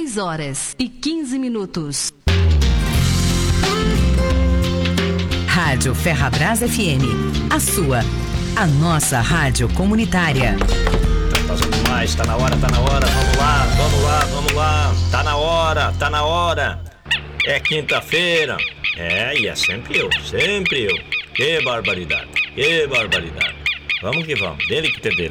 6h15. Rádio Ferrabras FM, a sua, a nossa rádio comunitária. Tá demais, tá na hora, vamos lá, tá na hora. É quinta-feira, e é sempre eu. Que barbaridade. Vamos que vamos, dele que ter dele.